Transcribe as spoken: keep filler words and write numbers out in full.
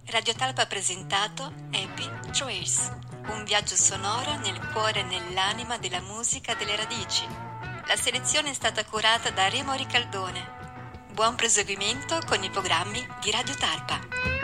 Radio Talpa ha presentato Happy Trails, un viaggio sonoro nel cuore e nell'anima della musica delle radici. La selezione è stata curata da Remo Ricaldone. Buon proseguimento con i programmi di Radio Talpa.